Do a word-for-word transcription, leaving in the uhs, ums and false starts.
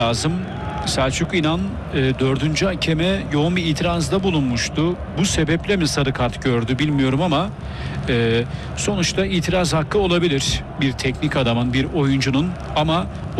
lazım. Selçuk İnan e, dördüncü hakeme yoğun bir itirazda bulunmuştu. Bu sebeple mi sarı kart gördü bilmiyorum ama e, sonuçta itiraz hakkı olabilir bir teknik adamın, bir oyuncunun, ama